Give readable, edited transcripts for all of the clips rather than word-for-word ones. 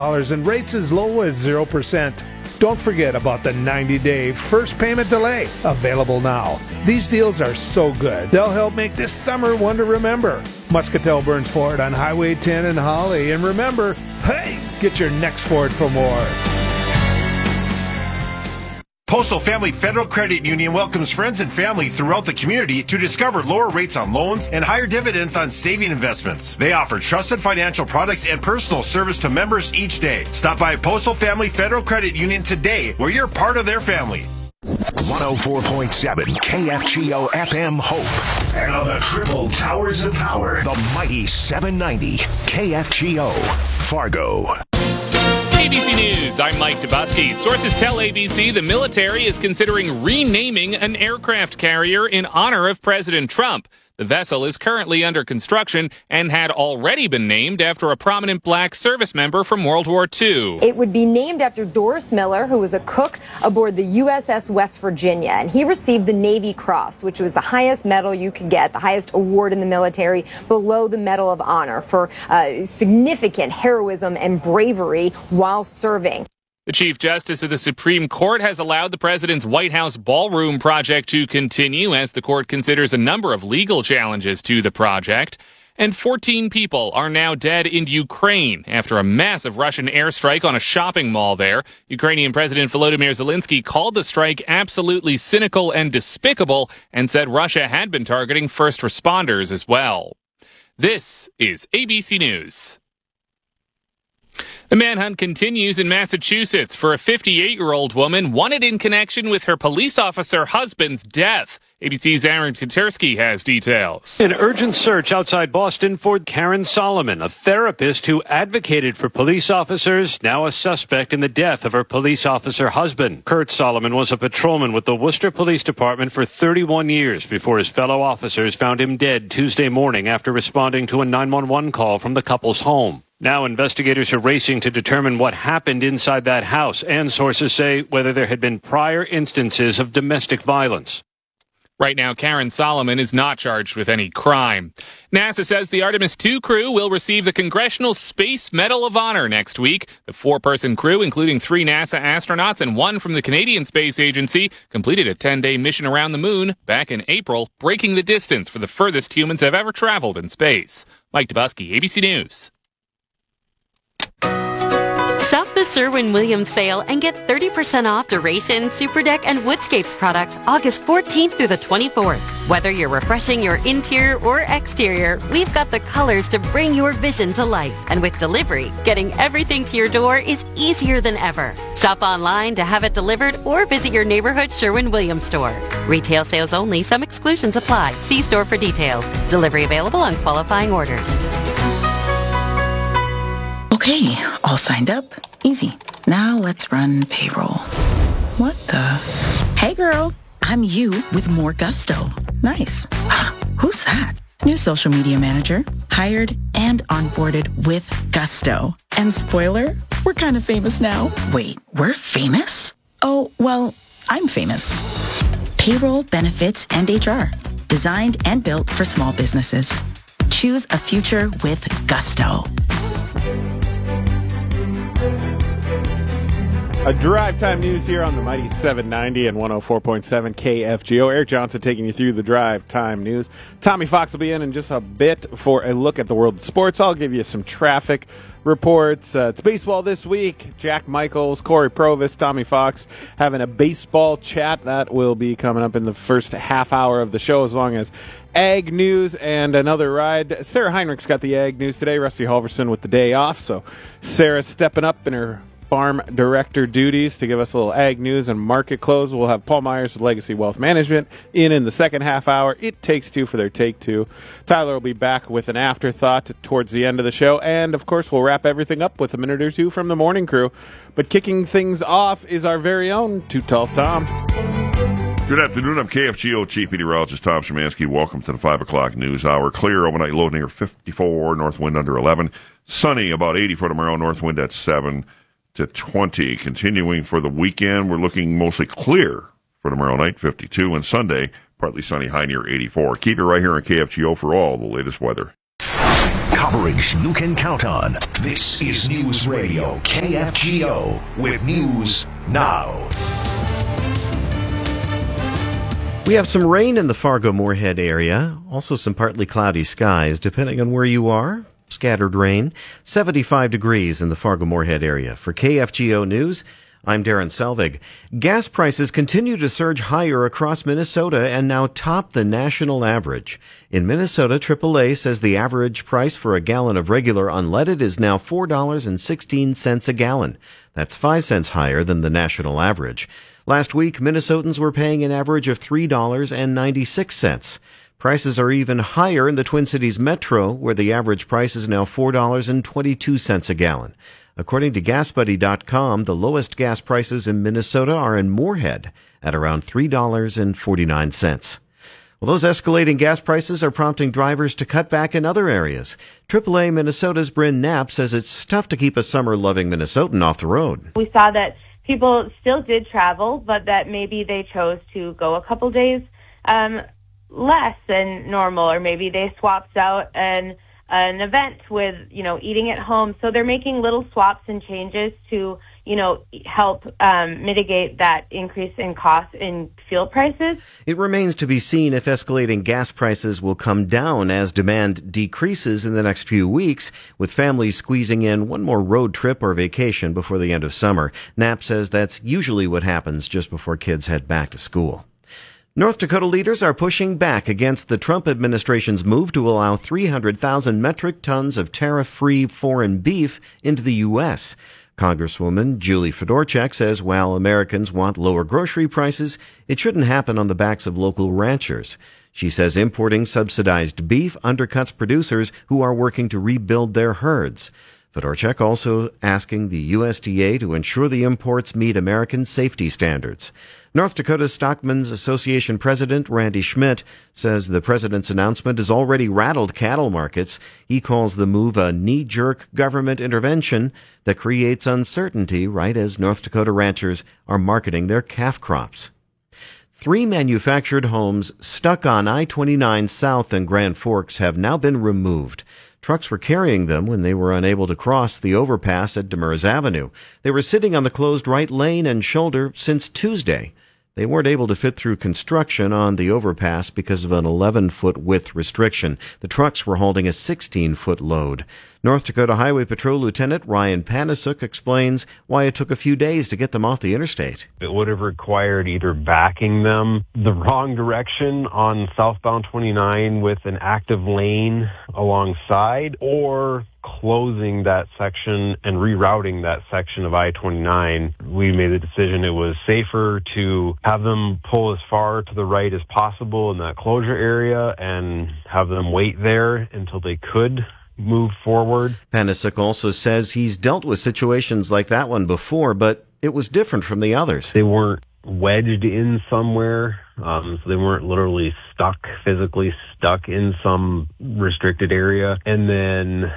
and rates as low as 0%. Don't forget about the 90-day first payment delay, available now. These deals are so good, they'll help make this summer one to remember. Muscatel Burns Ford on Highway 10 in Holly. And remember, hey, get your next Ford for more. Postal Family Federal Credit Union welcomes friends and family throughout the community to discover lower rates on loans and higher dividends on saving investments. They offer trusted financial products and personal service to members each day. Stop by Postal Family Federal Credit Union today, where you're part of their family. 104.7 KFGO FM Hope. And on the triple towers of power, the mighty 790 KFGO Fargo. ABC News, I'm Mike Dubusky. Sources tell ABC the military is considering renaming an aircraft carrier in honor of President Trump. The vessel is currently under construction and had already been named after a prominent black service member from World War II. It would be named after Doris Miller, who was a cook aboard the USS West Virginia, and he received the Navy Cross, which was the highest medal you could get, the highest award in the military, below the Medal of Honor, for significant heroism and bravery while serving. The Chief Justice of the Supreme Court has allowed the president's White House ballroom project to continue as the court considers a number of legal challenges to the project. And 14 people are now dead in Ukraine after a massive Russian airstrike on a shopping mall there. Ukrainian President Volodymyr Zelensky called the strike absolutely cynical and despicable and said Russia had been targeting first responders as well. This is ABC News. The manhunt continues in Massachusetts for a 58-year-old woman wanted in connection with her police officer husband's death. ABC's Aaron Katersky has details. An urgent search outside Boston for Karen Solomon, a therapist who advocated for police officers, now a suspect in the death of her police officer husband. Kurt Solomon was a patrolman with the Worcester Police Department for 31 years before his fellow officers found him dead Tuesday morning after responding to a 911 call from the couple's home. Now investigators are racing to determine what happened inside that house, and sources say whether there had been prior instances of domestic violence. Right now, Karen Solomon is not charged with any crime. NASA says the Artemis II crew will receive the Congressional Space Medal of Honor next week. The 4-person crew, including 3 NASA astronauts and 1 from the Canadian Space Agency, completed a 10-day mission around the moon back in April, breaking the distance for the furthest humans have ever traveled in space. Mike Dubusky, ABC News. Shop the Sherwin-Williams sale and get 30% off Duration, Superdeck, and Woodscapes products August 14th through the 24th. Whether you're refreshing your interior or exterior, we've got the colors to bring your vision to life. And with delivery, getting everything to your door is easier than ever. Shop online to have it delivered or visit your neighborhood Sherwin-Williams store. Retail sales only. Some exclusions apply. See store for details. Delivery available on qualifying orders. Okay, all signed up. Easy. Now let's run payroll. What the? Hey girl, I'm you with more gusto. Nice. Who's that? New social media manager. Hired and onboarded with gusto. And spoiler, we're kind of famous now. Wait, we're famous? Oh, well, I'm famous. Payroll, benefits, and HR. Designed and built for small businesses. Choose a future with gusto. A drive time news here on the mighty 790 and 104.7 KFGO. Eric Johnson taking you through the drive time news. Tommy Fox will be in just a bit for a look at the world of sports. I'll give you some traffic reports. It's baseball this week. Jack Michaels, Corey Provis, Tommy Fox having a baseball chat. That will be coming up in the first half hour of the show, as long as ag news and another ride. Sarah Heinrich's got the ag news today. Rusty Halverson with the day off, so Sarah's stepping up in her farm director duties to give us a little ag news and market close. We'll have Paul Myers with Legacy Wealth Management in the second half hour. It takes two for their take two. Tyler will be back with an afterthought towards the end of the show, and of course we'll wrap everything up with a minute or two from the morning crew. But kicking things off is our very own Too Tall Tom. Good afternoon. I'm KFGO Chief Meteorologist Tom Szymanski. Welcome to the 5 o'clock news hour. Clear overnight low near 54, north wind under 11. Sunny about 80 for tomorrow, north wind at 7 to 20. Continuing for the weekend, we're looking mostly clear for tomorrow night, 52, and Sunday, partly sunny, high near 84. Keep it right here on KFGO for all the latest weather. coverage you can count on. This is News Radio KFGO with News Now. We have some rain in the Fargo-Moorhead area, also some partly cloudy skies, depending on where you are. Scattered rain. 75 degrees in the Fargo-Moorhead area. For KFGO News, I'm Darren Selvig. Gas prices continue to surge higher across Minnesota and now top the national average. In Minnesota, AAA says the average price for a gallon of regular unleaded is now $4.16 a gallon. That's 5 cents higher than the national average. Last week, Minnesotans were paying an average of $3.96. Prices are even higher in the Twin Cities Metro, where the average price is now $4.22 a gallon. According to GasBuddy.com, the lowest gas prices in Minnesota are in Moorhead at around $3.49. Well, those escalating gas prices are prompting drivers to cut back in other areas. AAA Minnesota's Bryn Knapp says it's tough to keep a summer-loving Minnesotan off the road. We saw that people still did travel, but that maybe they chose to go a couple days less than normal, or maybe they swapped out an event with, eating at home. So they're making little swaps and changes to, help mitigate that increase in cost in fuel prices. It remains to be seen if escalating gas prices will come down as demand decreases in the next few weeks, with families squeezing in one more road trip or vacation before the end of summer. Knapp says that's usually what happens just before kids head back to school. North Dakota leaders are pushing back against the Trump administration's move to allow 300,000 metric tons of tariff-free foreign beef into the U.S. Congresswoman Julie Fedorchak says while Americans want lower grocery prices, it shouldn't happen on the backs of local ranchers. She says importing subsidized beef undercuts producers who are working to rebuild their herds. Fedorchak also asking the USDA to ensure the imports meet American safety standards. North Dakota Stockmen's Association President Randy Schmidt says the president's announcement has already rattled cattle markets. He calls the move a knee-jerk government intervention that creates uncertainty right as North Dakota ranchers are marketing their calf crops. 3 manufactured homes stuck on I-29 South in Grand Forks have now been removed. Trucks were carrying them when they were unable to cross the overpass at Demers Avenue. They were sitting on the closed right lane and shoulder since Tuesday. They weren't able to fit through construction on the overpass because of an 11-foot width restriction. The trucks were holding a 16-foot load. North Dakota Highway Patrol Lieutenant Ryan Panasuk explains why it took a few days to get them off the interstate. It would have required either backing them the wrong direction on southbound 29 with an active lane alongside, or closing that section and rerouting that section of I-29. We made the decision it was safer to have them pull as far to the right as possible in that closure area and have them wait there until they could move forward. Panasuk also says he's dealt with situations like that one before, but it was different from the others. They weren't wedged in somewhere, so they weren't literally physically stuck in some restricted area. And then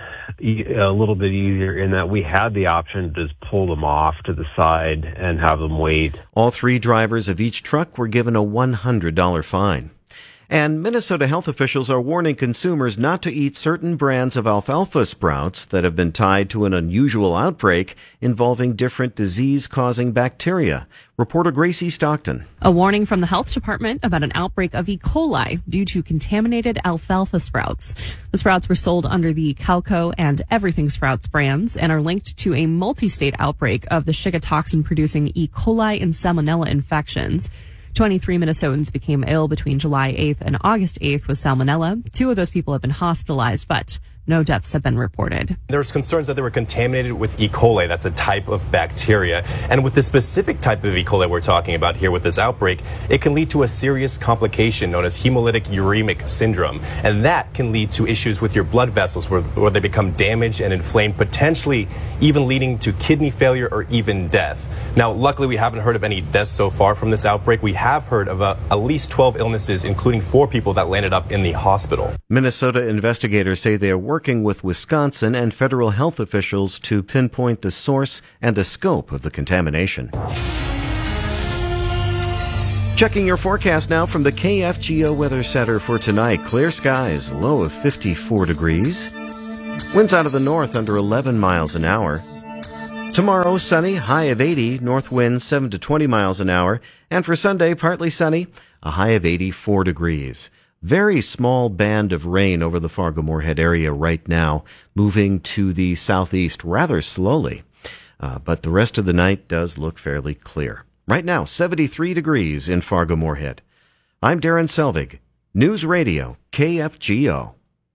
a little bit easier in that we had the option to just pull them off to the side and have them wait. All 3 drivers of each truck were given a $100 fine. And Minnesota health officials are warning consumers not to eat certain brands of alfalfa sprouts that have been tied to an unusual outbreak involving different disease-causing bacteria. Reporter Gracie Stockton. A warning from the health department about an outbreak of E. coli due to contaminated alfalfa sprouts. The sprouts were sold under the Calco and Everything Sprouts brands and are linked to a multi-state outbreak of the Shiga toxin-producing E. coli and Salmonella infections. 23 Minnesotans became ill between July 8th and August 8th with Salmonella. 2 of those people have been hospitalized, but no deaths have been reported. There's concerns that they were contaminated with E. coli. That's a type of bacteria. And with the specific type of E. coli we're talking about here with this outbreak, it can lead to a serious complication known as hemolytic uremic syndrome. And that can lead to issues with your blood vessels where they become damaged and inflamed, potentially even leading to kidney failure or even death. Now, luckily, we haven't heard of any deaths so far from this outbreak. We have heard of at least 12 illnesses, including 4 people that landed up in the hospital. Minnesota investigators say they are working with Wisconsin and federal health officials to pinpoint the source and the scope of the contamination. Checking your forecast now from the KFGO Weather Center for tonight. Clear skies, low of 54 degrees. Winds out of the north under 11 miles an hour. Tomorrow, sunny, high of 80, north winds 7 to 20 miles an hour. And for Sunday, partly sunny, a high of 84 degrees. Very small band of rain over the Fargo-Moorhead area right now, moving to the southeast rather slowly. But the rest of the night does look fairly clear. Right now, 73 degrees in Fargo-Moorhead. I'm Darren Selvig, News Radio, KFGO.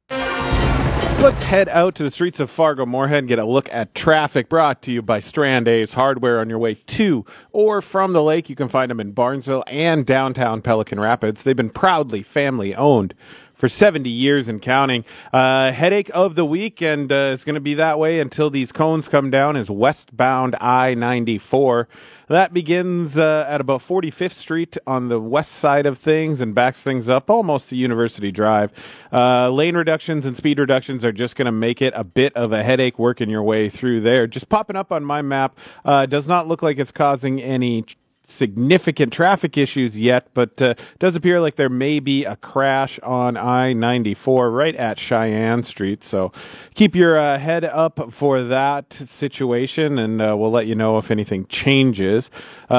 Let's head out to the streets of Fargo-Moorhead and get a look at traffic, brought to you by Strand A's Hardware on your way to or from the lake. You can find them in Barnesville and downtown Pelican Rapids. They've been proudly family-owned for 70 years and counting. Headache of the week, and it's going to be that way until these cones come down, is westbound I-94. That begins at about 45th Street on the west side of things and backs things up almost to University Drive. Lane reductions and speed reductions are just going to make it a bit of a headache working your way through there. Just popping up on my map, does not look like it's causing any significant traffic issues yet, but does appear like there may be a crash on I-94 right at Cheyenne Street. So keep your head up for that situation, and we'll let you know if anything changes.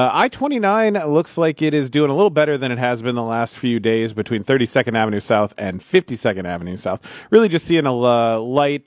I-29 looks like it is doing a little better than it has been the last few days between 32nd Avenue South and 52nd Avenue South. Really just seeing a light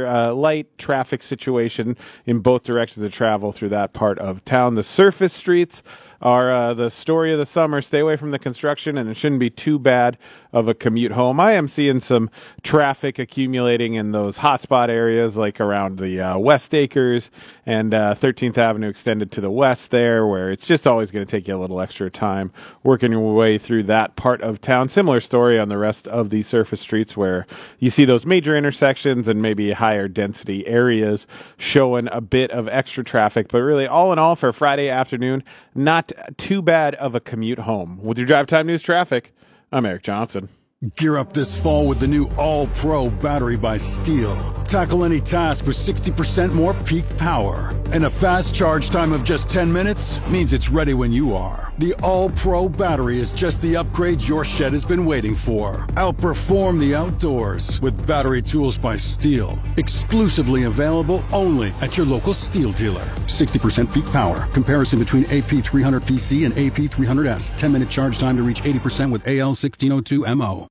traffic situation in both directions of travel through that part of town. The surface streets are the story of the summer. Stay away from the construction, and it shouldn't be too bad of a commute home. I am seeing some traffic accumulating in those hotspot areas, like around the West Acres and 13th Avenue extended to the west there, where it's just always going to take you a little extra time working your way through that part of town. Similar story on the rest of the surface streets, where you see those major intersections and maybe higher density areas showing a bit of extra traffic. But really, all in all, for Friday afternoon, not too bad of a commute home. With your Drive Time News traffic, I'm Eric Johnson. Gear up this fall with the new All-Pro battery by Steel. Tackle any task with 60% more peak power. And a fast charge time of just 10 minutes means it's ready when you are. The All-Pro battery is just the upgrade your shed has been waiting for. Outperform the outdoors with battery tools by Steel. Exclusively available only at your local Steel dealer. 60% peak power. Comparison between AP300PC and AP300S. 10-minute charge time to reach 80% with AL1602MO.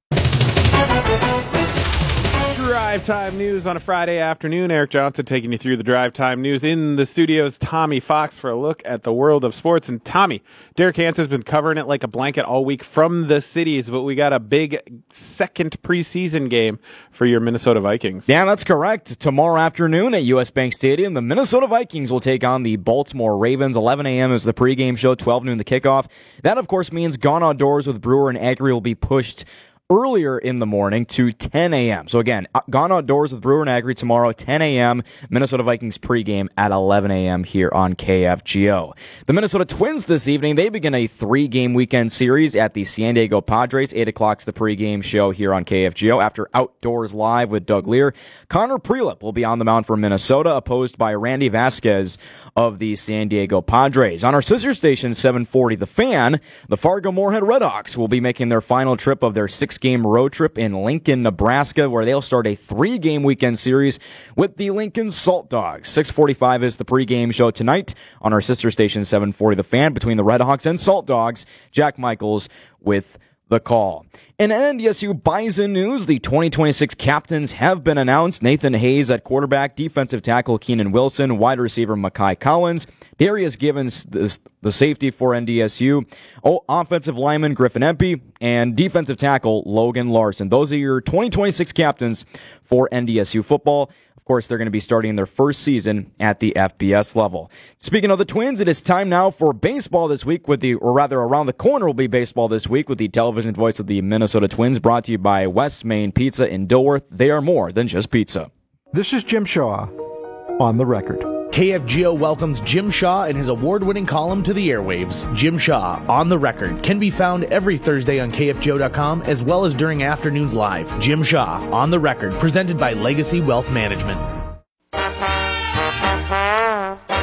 Drive Time News on a Friday afternoon. Eric Johnson taking you through the Drive Time News. In the studios, Tommy Fox for a look at the world of sports. And Tommy, Derek Hansen's been covering it like a blanket all week from the cities, but we got a big second preseason game for your Minnesota Vikings. Yeah, that's correct. Tomorrow afternoon at US Bank Stadium, the Minnesota Vikings will take on the Baltimore Ravens. 11 a.m. is the pregame show, 12 noon the kickoff. That, of course, means Gone Outdoors with Brewer and Agri will be pushed earlier in the morning to 10 a.m. So again, Gone Outdoors with Brewer and Agri tomorrow, 10 a.m. Minnesota Vikings pregame at 11 a.m. here on KFGO. The Minnesota Twins this evening, they begin a 3-game weekend series at the San Diego Padres. 8 o'clock's the pregame show here on KFGO. After Outdoors Live with Doug Lear, Connor Prelip will be on the mound for Minnesota, opposed by Randy Vasquez of the San Diego Padres. On our sister station, 740 The Fan, the Fargo-Moorhead Redhawks will be making their final trip of their 6-game road trip in Lincoln, Nebraska, where they'll start a 3-game weekend series with the Lincoln Salt Dogs. 6:45 is the pregame show tonight on our sister station, 740 The Fan, between the Redhawks and Salt Dogs. Jack Michaels with the call. In NDSU Bison news, the 2026 captains have been announced. Nathan Hayes at quarterback, defensive tackle Keenan Wilson, wide receiver Makai Collins, Darius Givens, the safety for NDSU, offensive lineman Griffin Empey, and defensive tackle Logan Larson. Those are your 2026 captains for NDSU football. Of course, they're going to be starting their first season at the FBS level. Speaking of the Twins, it is time now for baseball this week around the corner will be baseball this week with the television voice of the Minnesota Twins, brought to you by West Main Pizza in Dilworth. They are more than just pizza. This is Jim Shaw on the record. KFGO welcomes Jim Shaw and his award-winning column to the airwaves. Jim Shaw, On the Record, can be found every Thursday on KFGO.com as well as during afternoons live. Jim Shaw, On the Record, presented by Legacy Wealth Management.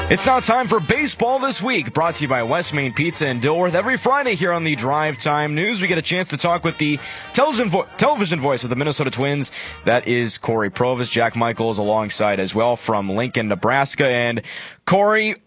It's now time for Baseball This Week, brought to you by West Main Pizza in Dilworth. Every Friday here on the Drive Time News, we get a chance to talk with the television voice of the Minnesota Twins. That is Corey Provis. Jack Michael is alongside as well from Lincoln, Nebraska. And Corey,